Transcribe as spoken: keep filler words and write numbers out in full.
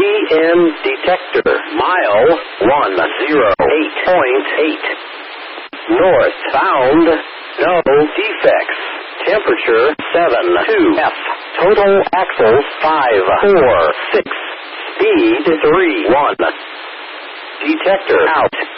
N detector. Mile one zero eight point eight. North found. No defects. Temperature seven two F. Total axles five four six. Speed three one. Detector out.